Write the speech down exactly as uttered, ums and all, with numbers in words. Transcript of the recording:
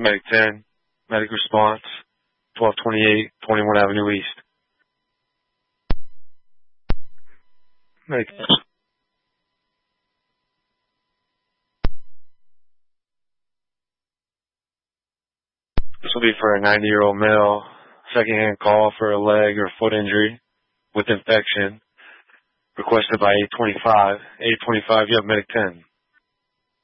Medic ten, medic response, twelve twenty-eight, twenty-one Avenue East. Medic. This will be for a ninety-year-old male, secondhand call for a leg or foot injury with infection, requested by eight twenty-five. eight twenty-five, you have Medic ten.